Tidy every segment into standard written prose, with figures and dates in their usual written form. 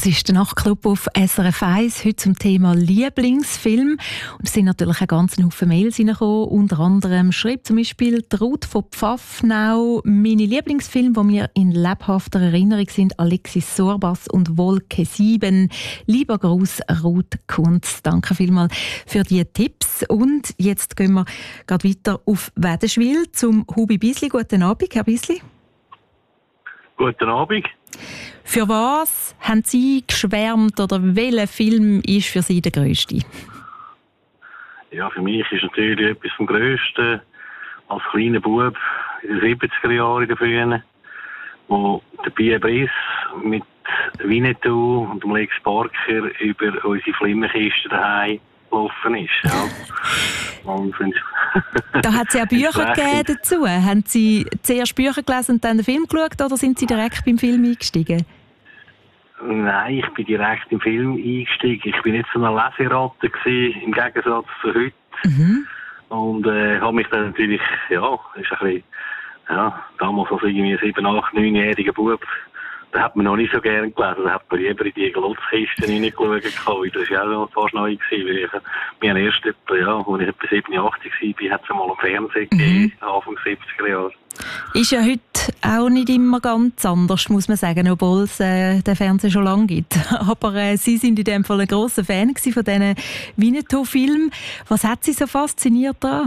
Das ist der Nachtclub auf SRF 1, heute zum Thema Lieblingsfilm. Und es sind natürlich ein ganzen Haufen Mails reingekommen. Unter anderem schreibt zum Beispiel Ruth von Pfaffnau: meine Lieblingsfilme, die mir in lebhafter Erinnerung sind, Alexis Sorbas und Wolke 7. Lieber Gruß, Ruth Kunz. Danke vielmals für die Tipps. Und jetzt gehen wir gerade weiter auf Wädenswil zum Hubi Biesli. Guten Abend, Herr Biesli. Guten Abend. Für was haben Sie geschwärmt oder welcher Film ist für Sie der grösste? Ja, für mich ist natürlich etwas vom Grössten als kleiner Bub in den 70er Jahren in der Frühen, wo der Pierre Brice mit Winnetou und dem Lex Barker über unsere Flimmerkiste daheim gelaufen ist. Ja. Da hat es ja Bücher gegeben dazu. Haben Sie zuerst Bücher gelesen und dann den Film geschaut, oder sind Sie direkt beim Film eingestiegen? Nein, ich bin direkt im Film eingestiegen. Ich bin nicht so eine Leseratte gewesen, im Gegensatz zu heute. Mhm. Und habe mich dann natürlich, ja, ist ein bisschen, ja, damals als irgendwie 7-, 8-, 9-jähriger Bub, da hat man noch nicht so gerne gelesen. Da hat man lieber in die Glotzkisten reingeschaut. Das war auch noch fast neu gewesen. Mein erst etwa, ja, als ich etwa 7, 8 war, hat es einmal am Fernsehen gegeben, Anfang 70er Jahre. Ist ja heute auch nicht immer ganz anders, muss man sagen, obwohl es den Fernseher schon lange gibt. Aber Sie sind in dem Fall ein grosser Fan von diesen Winnetou-Filmen. Was hat Sie so fasziniert daran?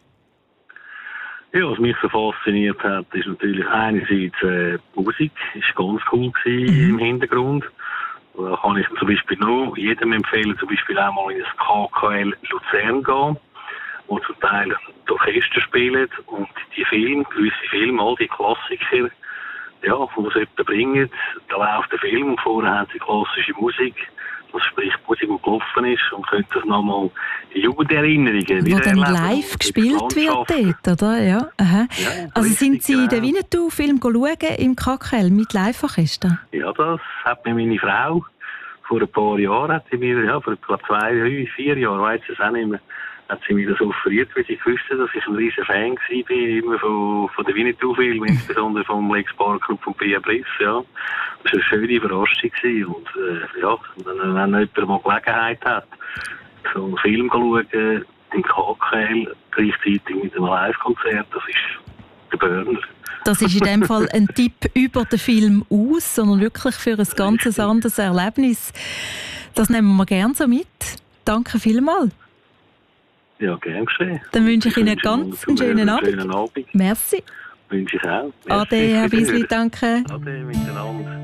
Ja, was mich so fasziniert hat, ist natürlich einerseits die Musik, ist ganz cool gewesen im Hintergrund. Da kann ich zum Beispiel noch jedem empfehlen, zum Beispiel auch mal in das KKL Luzern gehen, wo zum Teil die Orchester spielen und die Filme, gewisse Filme, all die Klassiker, ja, die sie jemanden bringen, da läuft der Film und vorher haben sie klassische Musik. Das sprich Musik, die gelaufen ist, und könnte das nochmal die Jugenderinnerungen wieder erleben. Wo dann live gespielt wird dort, oder? Ja. Aha. Ja, also sind Sie den Winnetou-Film schauen im KKL mit Live-Orchester? Ja, das hat mir meine Frau vor ein paar Jahren, hat sie mir, ja, vor 2, 3, 4 Jahren, weiss ich es auch nicht mehr, hat sie mir das offeriert, weil sie wusste, dass ich ein riesen Fan war, immer von den Winnetou-Filmen, insbesondere vom Lex Barker und von Pierre Brice, ja. Das war eine schöne Überraschung gewesen. Und, ja, wenn jemand mal Gelegenheit hat, so einen Film schauen, im KKL, gleichzeitig mit einem Live-Konzert, das ist der Burner. Das ist in dem Fall ein Tipp über den Film aus, sondern wirklich für ein ganz anderes Erlebnis. Das nehmen wir gerne so mit. Danke vielmals. Ja, gern geschehen. Dann wünsche ich Ihnen ganz einen schönen Abend. Schönen Abend. Merci. Wünsche ich auch. Merci. Ade, Herr Biesli, danke. Ade, miteinander.